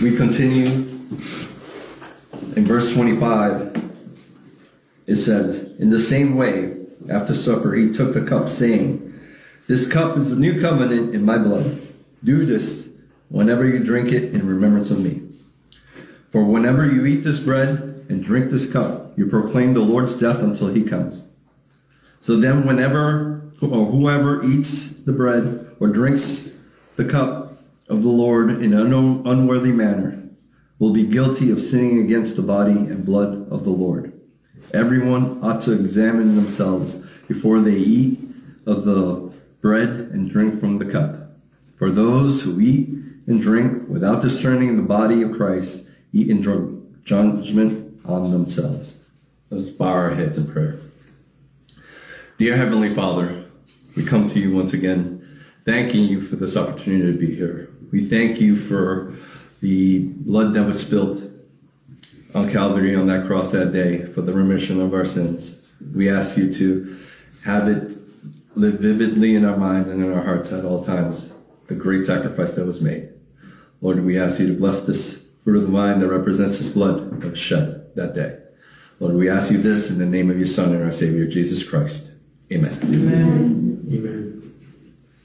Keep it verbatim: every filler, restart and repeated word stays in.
As we continue, in verse twenty-five, it says, "In the same way, after supper, he took the cup, saying, 'This cup is the new covenant in my blood. Do this whenever you drink it in remembrance of me. For whenever you eat this bread and drink this cup, you proclaim the Lord's death until he comes. So then whenever or whoever eats the bread or drinks the cup of the Lord in an unworthy manner will be guilty of sinning against the body and blood of the Lord. Everyone ought to examine themselves before they eat of the bread and drink from the cup. For those who eat and drink without discerning the body of Christ eat in judgment on themselves." Let's bow our heads in prayer. Dear Heavenly Father, we come to you once again, thanking you for this opportunity to be here. We thank you for the blood that was spilled on Calvary on that cross that day for the remission of our sins. We ask you to have it live vividly in our minds and in our hearts at all times, the great sacrifice that was made. Lord, we ask you to bless this fruit of the vine that represents his blood that was shed that day. Lord, we ask you this in the name of your Son and our Savior, Jesus Christ. Amen. Amen. Amen.